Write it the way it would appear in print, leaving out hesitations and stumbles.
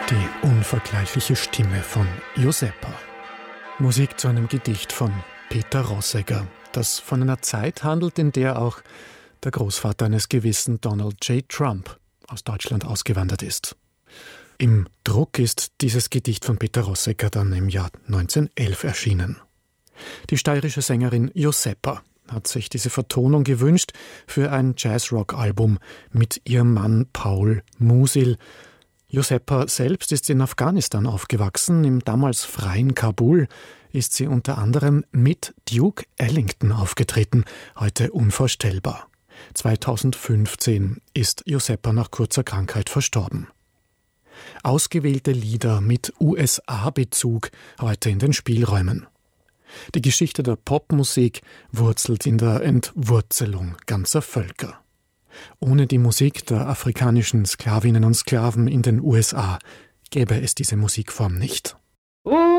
Die unvergleichliche Stimme von Giuseppa. Musik zu einem Gedicht von Peter Rosegger, das von einer Zeit handelt, in der auch der Großvater eines gewissen Donald J. Trump aus Deutschland ausgewandert ist. Im Druck ist dieses Gedicht von Peter Rosegger dann im Jahr 1911 erschienen. Die steirische Sängerin Giuseppa hat sich diese Vertonung gewünscht für ein Jazz-Rock-Album mit ihrem Mann Paul Musil. Giuseppa selbst ist in Afghanistan aufgewachsen. Im damals freien Kabul ist sie unter anderem mit Duke Ellington aufgetreten, heute unvorstellbar. 2015 ist Giuseppa nach kurzer Krankheit verstorben. Ausgewählte Lieder mit USA-Bezug heute in den Spielräumen. Die Geschichte der Popmusik wurzelt in der Entwurzelung ganzer Völker. Ohne die Musik der afrikanischen Sklavinnen und Sklaven in den USA gäbe es diese Musikform nicht.